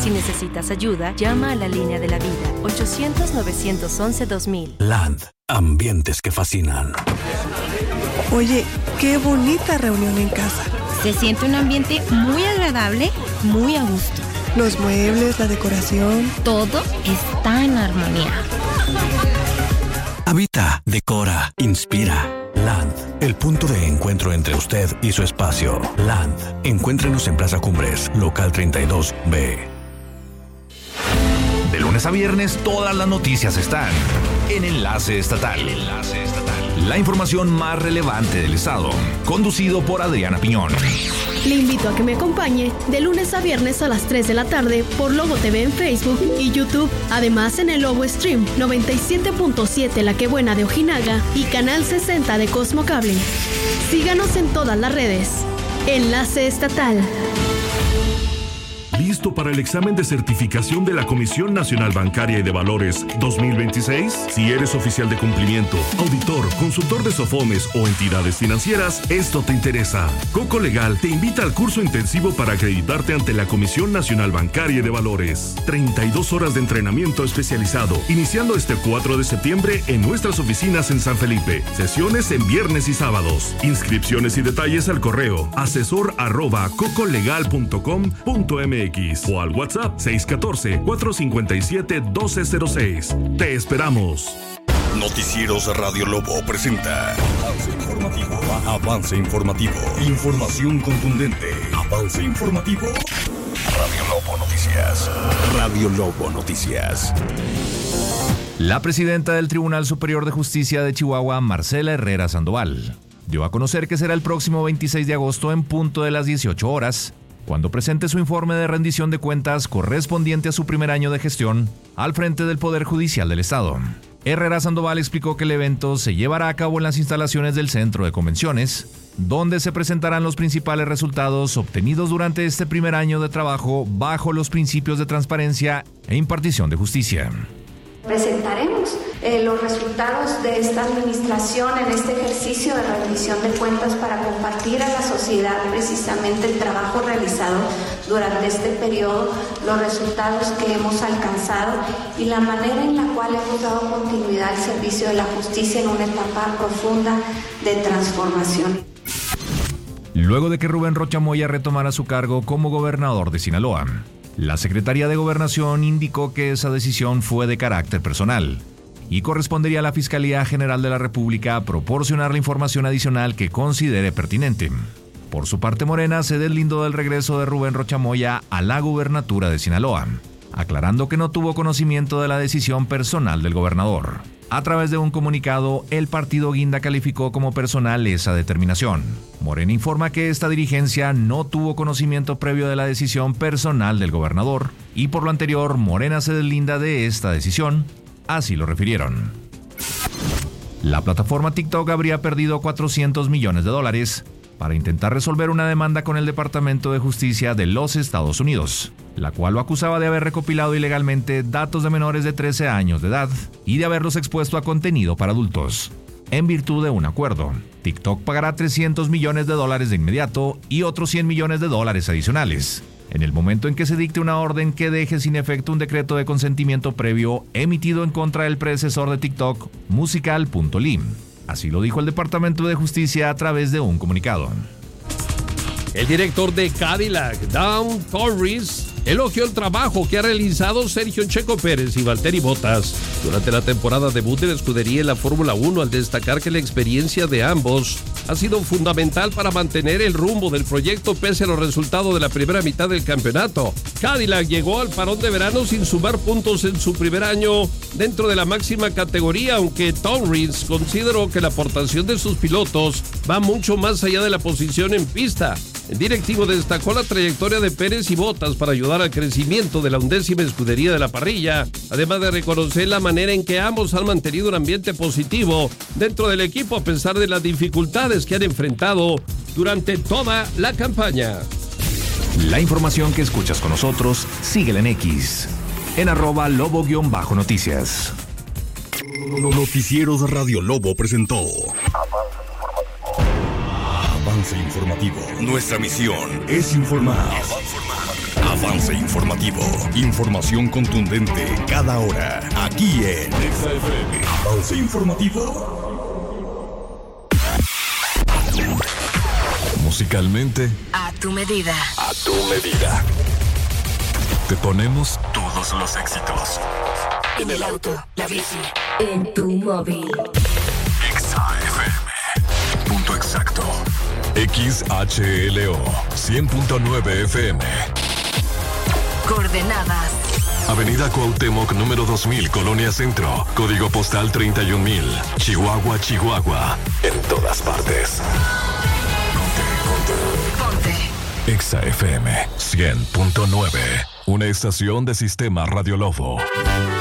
Si necesitas ayuda, llama a la línea de la vida, 800-911-2000. Land, ambientes que fascinan. Oye, qué bonita reunión en casa. Se siente un ambiente muy agradable, muy a gusto. Los muebles, la decoración. Todo está en armonía. Habita, decora, inspira. Land, el punto de encuentro entre usted y su espacio. Land, encuéntrenos en Plaza Cumbres, local 32B. De lunes a viernes, todas las noticias están en Enlace Estatal. La información más relevante del estado, conducido por Adriana Piñón. Le invito a que me acompañe de lunes a viernes a las 3 de la tarde por Lobo TV en Facebook y YouTube. Además en el Lobo Stream 97.7 La Que Buena de Ojinaga y Canal 60 de Cosmo Cable. Síganos en todas las redes. Enlace Estatal. ¿Listo para el examen de certificación de la Comisión Nacional Bancaria y de Valores 2026? Si eres oficial de cumplimiento, auditor, consultor de SOFOMES o entidades financieras, esto te interesa. Coco Legal te invita al curso intensivo para acreditarte ante la Comisión Nacional Bancaria y de Valores. 32 horas de entrenamiento especializado, iniciando este 4 de septiembre en nuestras oficinas en San Felipe. Sesiones en viernes y sábados. Inscripciones y detalles al correo asesor@cocolegal.com.mx o al WhatsApp 614-457-1206. Te esperamos. Noticieros Radio Lobo presenta Avance informativo. Información contundente. Avance informativo. Radio Lobo Noticias. Radio Lobo Noticias. La presidenta del Tribunal Superior de Justicia de Chihuahua, Marcela Herrera Sandoval, dio a conocer que será el próximo 26 de agosto en punto de las 18 horas, cuando presente su informe de rendición de cuentas correspondiente a su primer año de gestión al frente del Poder Judicial del Estado. Herrera Sandoval explicó que el evento se llevará a cabo en las instalaciones del Centro de Convenciones, donde se presentarán los principales resultados obtenidos durante este primer año de trabajo bajo los principios de transparencia e impartición de justicia. Presentaremos los resultados de esta administración en este ejercicio de rendición de cuentas para compartir a la sociedad precisamente el trabajo realizado durante este periodo, los resultados que hemos alcanzado y la manera en la cual hemos dado continuidad al servicio de la justicia en una etapa profunda de transformación. Luego de que Rubén Rocha Moya retomara su cargo como gobernador de Sinaloa, la Secretaría de Gobernación indicó que esa decisión fue de carácter personal y correspondería a la Fiscalía General de la República proporcionar la información adicional que considere pertinente. Por su parte, Morena se deslindó del regreso de Rubén Rocha Moya a la gubernatura de Sinaloa, aclarando que no tuvo conocimiento de la decisión personal del gobernador. A través de un comunicado, el partido Guinda calificó como personal esa determinación. Morena informa que esta dirigencia no tuvo conocimiento previo de la decisión personal del gobernador y por lo anterior, Morena se deslinda de esta decisión, así lo refirieron. La plataforma TikTok habría perdido $400 millones para intentar resolver una demanda con el Departamento de Justicia de los Estados Unidos, la cual lo acusaba de haber recopilado ilegalmente datos de menores de 13 años de edad y de haberlos expuesto a contenido para adultos. En virtud de un acuerdo, TikTok pagará $300 millones de inmediato y otros $100 millones adicionales, en el momento en que se dicte una orden que deje sin efecto un decreto de consentimiento previo emitido en contra del predecesor de TikTok, Musical.ly. Así lo dijo el Departamento de Justicia a través de un comunicado. El director de Cadillac, Dawn Torres, elogió el trabajo que ha realizado Sergio Checo Pérez y Valtteri Bottas durante la temporada debut de la escudería en la Fórmula 1, al destacar que la experiencia de ambos ha sido fundamental para mantener el rumbo del proyecto pese a los resultados de la primera mitad del campeonato. Cadillac llegó al parón de verano sin sumar puntos en su primer año dentro de la máxima categoría, aunque Torres consideró que la aportación de sus pilotos va mucho más allá de la posición en pista. El directivo destacó la trayectoria de Pérez y Bottas para ayudar al crecimiento de la 11ª escudería de la parrilla, además de reconocer la manera en que ambos han mantenido un ambiente positivo dentro del equipo a pesar de las dificultades que han enfrentado durante toda la campaña. La información que escuchas con nosotros, síguela en X, en @lobo_noticias. Noticieros Radio Lobo presentó Avance informativo. Nuestra misión es informar. Avance informativo. Información contundente cada hora. Aquí en XFM. Avance informativo. Musicalmente, A tu medida. a tu medida. Te ponemos todos los éxitos. En el auto, la bici, en tu móvil. XFM. Punto exacto. XHLO 100.9 FM. Coordenadas. Avenida Cuauhtémoc, número 2000, Colonia Centro. Código postal 31000. Chihuahua, Chihuahua. En todas partes. Ponte. XFM 100.9. Una estación de Sistema Radio Lobo.